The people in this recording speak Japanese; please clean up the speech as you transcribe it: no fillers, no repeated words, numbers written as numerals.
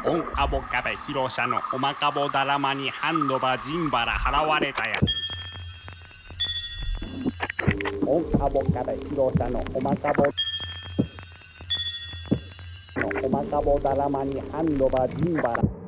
オンアボカベ広社のおまかぼだらまにハンドバジンバラ払われたや。オンアボカベ広社のおまかぼだらまにハンドバジンバラ